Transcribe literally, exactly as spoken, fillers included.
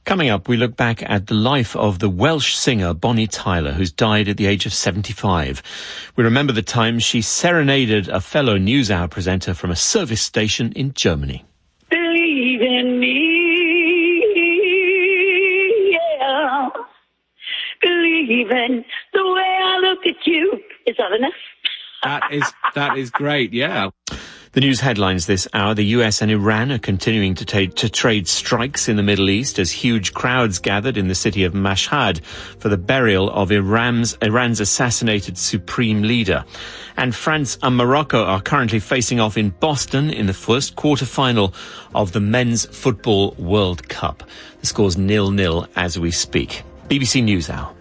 Coming up, we look back at the life of the Welsh singer Bonnie Tyler, who's died at the age of seventy-five. We remember the time she serenaded a fellow NewsHour presenter from a service station in Germany. Believe in me, yeah. Believe in the way I look at you. Is that enough? That is, that is great, yeah. The news headlines this hour: the U S and Iran are continuing to, ta- to trade strikes in the Middle East as huge crowds gathered in the city of Mashhad for the burial of Iran's, Iran's assassinated supreme leader. And France and Morocco are currently facing off in Boston in the first quarter-final of the Men's Football World Cup. The score's nil-nil as we speak. B B C NewsHour.